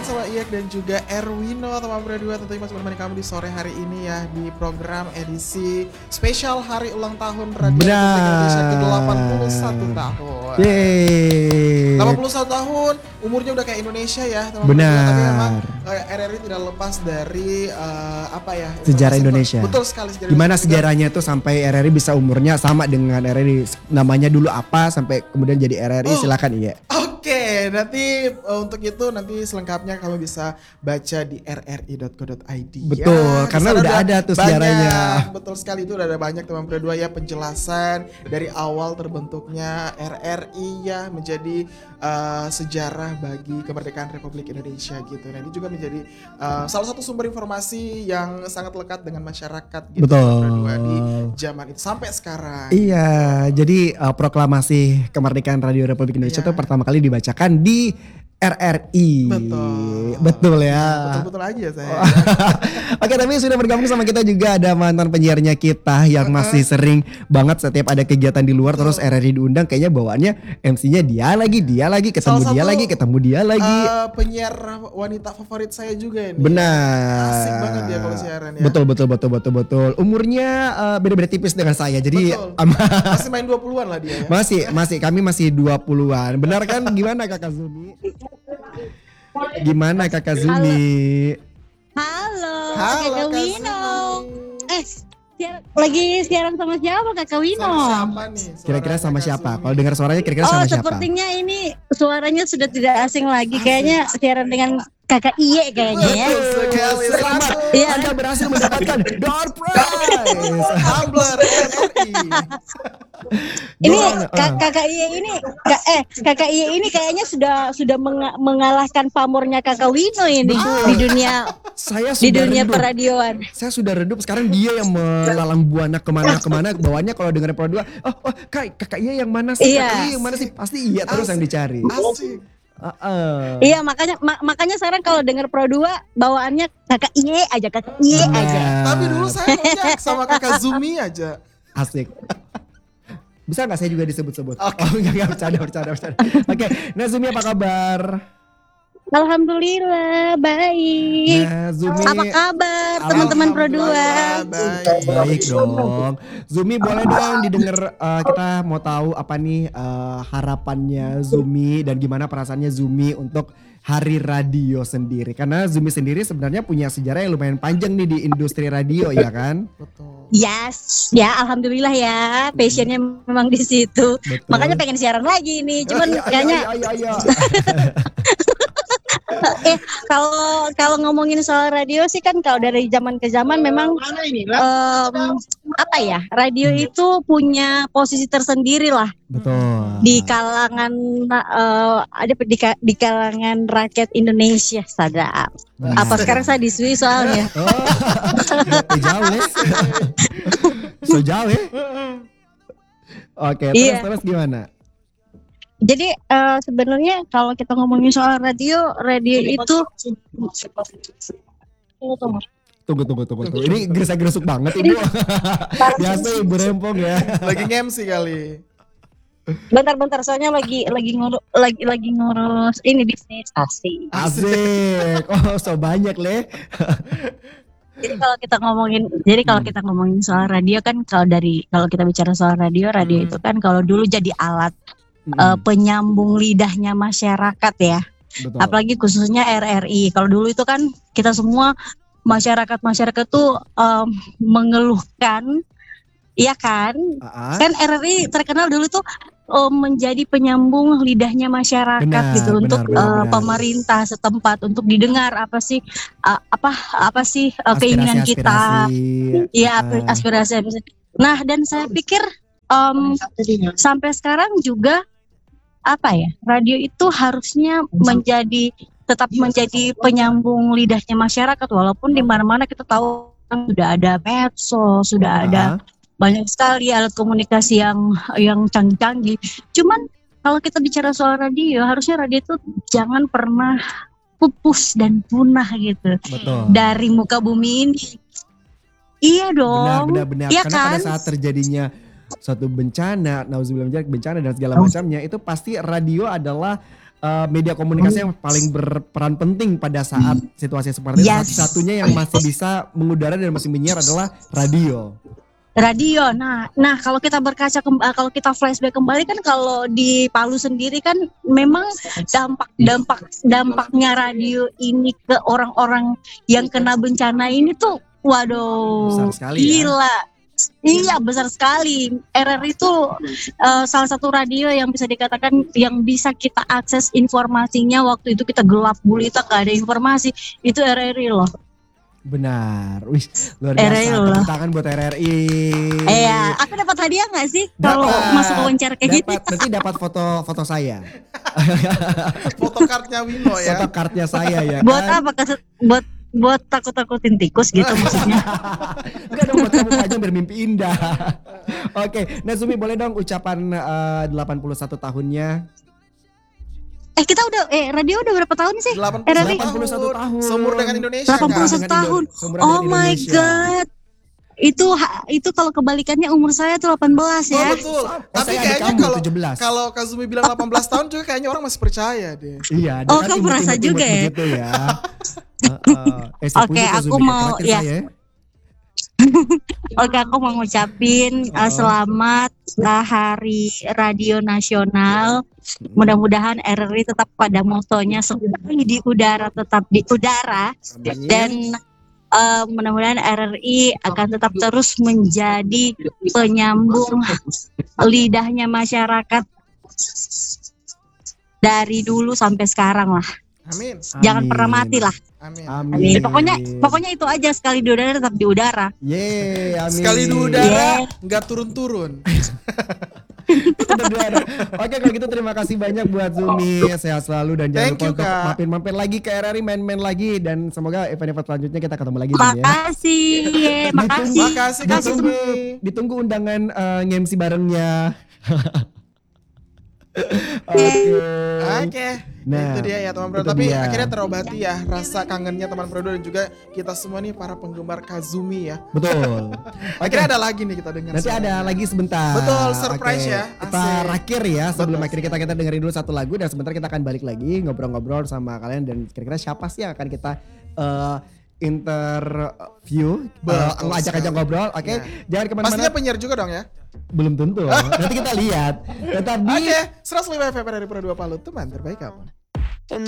sama Iyek dan juga Erwino teman berdua tentunya masih menemani kamu di sore hari ini ya di program edisi spesial hari ulang tahun Radio Republik Indonesia ke-81 tahun. Yeay. 81 tahun, umurnya udah kayak Indonesia ya teman Benar. berdua, tapi memang RRI tidak lepas dari Sejarah Indonesia. Betul sekali sejarah. Gimana Indonesia sejarahnya tuh sampai RRI bisa umurnya sama dengan RRI, namanya dulu apa sampai kemudian jadi RRI, silakan Iya. Oke, nanti untuk itu nanti selengkapnya kamu bisa baca di rri.co.id. Betul, karena udah ada tuh sejarahnya. Betul sekali, itu udah ada banyak teman berdua ya penjelasan dari awal terbentuknya RRI ya menjadi sejarah bagi kemerdekaan Republik Indonesia gitu. Nah ini juga menjadi salah satu sumber informasi yang sangat lekat dengan masyarakat gitu. Betul. Teman berdua di zaman itu sampai sekarang. Iya, jadi proklamasi kemerdekaan Radio Republik Indonesia itu pertama kali dibacakan di RRI. Betul ya. Betul-betul aja saya. Oke, tapi sudah bergabung sama kita juga ada mantan penyiarnya kita yang masih sering banget setiap ada kegiatan di luar terus RRI diundang, kayaknya bawaannya MC-nya dia lagi, ketemu dia lagi. Penyiar wanita favorit saya juga ini. Benar. Asik banget dia kalau siaran ya. Betul. Umurnya beda-beda tipis dengan saya. Jadi masih main 20-an lah dia ya. Masih kami masih 20-an. Benar kan? Gimana Kakak Zumi? Gimana Kakak Zumi? Halo Kakak Wino. Lagi siaran sama siapa Kakak Wino? Sama siapa nih? Kira-kira sama siapa? Kalau dengar suaranya kira-kira sama siapa? Sepertinya ini suaranya sudah tidak asing lagi. Kayaknya siaran dengan Kakak Iye kayaknya ya. Selamat. Iya. Anda berhasil mendapatkan door prize. Tumbler RRI. Ini Kakak Iye ini Kakak Iye ini kayaknya sudah mengalahkan pamornya Kakak Wino ini di dunia peradioan. Saya sudah redup, sekarang dia yang melalang buana kemana-kemana. Bawahnya kalau dengar Pro 2, Kakak Iye yang mana sih? Iya. Kakak Iye yang mana sih? Pasti Iya terus yang dicari. Asik. Iya, makanya sekarang kalau dengar Pro 2 bawaannya Kakak Iye aja. Tapi dulu saya ngajak sama Kakak Zumi aja. Asik. Bisa gak saya juga disebut-sebut? Enggak, bercanda. Oke, nah Zumi apa kabar? Alhamdulillah baik. Nah, Zumi, apa kabar teman-teman Pro 2? Baik dong. Zumi boleh dong didengar, kita mau tahu apa nih harapannya Zumi dan gimana perasaannya Zumi untuk Hari Radio sendiri. Karena Zumi sendiri sebenarnya punya sejarah yang lumayan panjang nih di industri radio ya kan? Betul. Yes, ya alhamdulillah ya, passionnya memang di situ. Betul. Makanya pengen siaran lagi nih, cuman kayaknya ayo. Kalau ngomongin soal radio sih kan kalau dari zaman ke zaman memang radio itu punya posisi tersendiri lah. Betul. Di kalangan di kalangan rakyat Indonesia sadar. Apa sekarang saya disui soalnya. Jauh ya. So jauh ya. Oke, terus gimana? Jadi sebenarnya kalau kita ngomongin soal radio itu Tunggu. Ini gerasa-gerusuk banget Ibu. Biasa Ibu rempong ya. Lagi nge-MC kali. Bentar, soalnya lagi ngurus ini bisnis asik. So banyak Le. Jadi kalau kita ngomongin soal radio kan kalau kita bicara soal radio itu kan kalau dulu jadi alat penyambung lidahnya masyarakat ya. Betul. Apalagi khususnya RRI. Kalau dulu itu kan kita semua masyarakat tuh mengeluhkan, iya kan? Kan RRI terkenal dulu tuh menjadi penyambung lidahnya masyarakat untuk pemerintah setempat untuk didengar apa sih keinginan kita, aspirasi. Nah, dan saya pikir sampai sekarang juga radio itu harusnya tetap menjadi penyambung lidahnya masyarakat walaupun di mana-mana kita tahu sudah ada medsos, sudah ada banyak sekali alat komunikasi yang canggih-canggih. Cuman kalau kita bicara soal radio, harusnya radio itu jangan pernah pupus dan punah gitu. Betul. Dari muka bumi ini. Iya dong. Benar. Iya karena kan? pada saat terjadinya suatu bencana, nauzubillah bencana dan segala macamnya, itu pasti radio adalah media komunikasi yang paling berperan penting pada saat situasi seperti itu. Yes. Satu-satunya yang masih bisa mengudara dan masih menyiar adalah radio. Radio. Nah, kalau kita kalau kita flashback kembali kan, kalau di Palu sendiri kan memang dampaknya radio ini ke orang-orang yang kena bencana ini tuh, waduh, Besar sekali ya. gila. Iya, besar sekali. RRI itu salah satu radio yang bisa dikatakan yang bisa kita akses informasinya waktu itu kita gelap gulita, gak ada informasi. Itu RRI loh. Benar. Wih, luar RRI biasa. loh. Tepuk tangan buat RRI. Iya, aku dapat hadiah nggak sih kalau Dapat. masuk wawancara kayak gitu? Nanti dapat foto saya. Photocardnya Wino ya. Foto kartnya saya ya Buat kan. apa? Buat takut-takutin tikus gitu maksudnya. Enggak dong, buat kamu aja bermimpi indah. Oke, nah Zumi boleh dong ucapan 81 tahunnya. Kita udah radio udah berapa tahun sih? 81 RRI? tahun. Seumur dengan Indonesia 81 kan. tahun. Seumuran Oh dengan my Indonesia. god. Itu kalau kebalikannya umur saya tuh 18 Oh ya. betul. Tapi saya adik kayaknya kamu, 17. kalau Kazumi bilang 18 tahun juga kayaknya orang masih percaya deh. Iya, dia Oh, kan kamu merasa imut-imut juga ya? begitu ya. Saya Oke, puji kok aku Zumi, mau, kira-kira ya. saya. Oke, aku mau ngucapin selamat Hari Radio Nasional. Mudah-mudahan RRI tetap pada motonya sekali di udara tetap di udara. Amin. Dan mudah-mudahan RRI akan tetap terus menjadi penyambung lidahnya masyarakat dari dulu sampai sekarang lah. Amin. Jangan Amin. pernah mati lah. Amin. Amin. Pokoknya itu aja, sekali di udara tetap di udara. Yeay, amin. Sekali di udara nggak turun-turun. Berdua. Oke, kalau gitu terima kasih banyak buat Zumi. Sehat selalu dan jangan Thank lupa you, untuk Kak. mampir-mampir lagi ke RRI, main-main lagi, dan semoga event-event selanjutnya kita ketemu lagi Zumi ya. Makasih, makasih. Makasih Kak Zumi. Ditunggu undangan nge-MC barengnya. Oke. Oke. Nah, Itu dia ya teman Prodo. itu Tapi dia. akhirnya terobati ya rasa kangennya teman Prodo dan juga kita semua nih para penggemar Kazumi ya. Betul. Akhirnya ada lagi nih kita dengar. Nanti ada suaranya. lagi sebentar. Betul, surprise Oke. ya. Kita Asik. rakir ya sebelum Betul akhirnya kita dengerin dulu satu lagu dan sebentar kita akan balik lagi ngobrol-ngobrol sama kalian dan kira-kira siapa sih yang akan kita interview, Betul ajak-ajak sekali. ngobrol. Oke, Ya. jangan kemana-mana. Pastinya penyiar juga dong ya. Belum tentu. Nanti kita lihat. Tetap di Oke, 105 FM dari Pro 2 Palu, teman terbaik kamu.